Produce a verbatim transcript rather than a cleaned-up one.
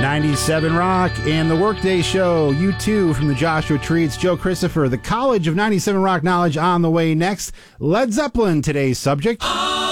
ninety-seven Rock and the Workday Show. You too from the Joshua Tree. It's Joe Christopher. The College of ninety-seven Rock Knowledge on the way next. Led Zeppelin, today's subject.